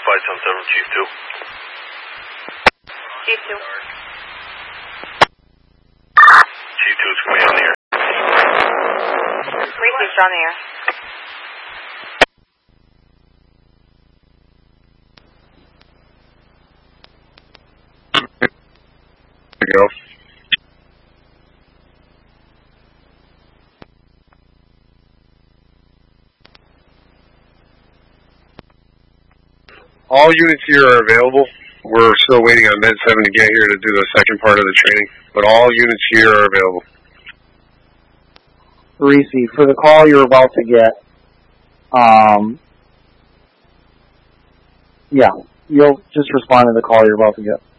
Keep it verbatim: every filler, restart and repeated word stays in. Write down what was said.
Flight seven seven, Chief two. Chief two. Chief two, it's going to be on the air. Repeat, on the air. There you go. All units here are available. We're still waiting on Med seven to get here to do the second part of the training, but all units here are available. Reese, for the call you're about to get, um, yeah, you'll just respond to the call you're about to get.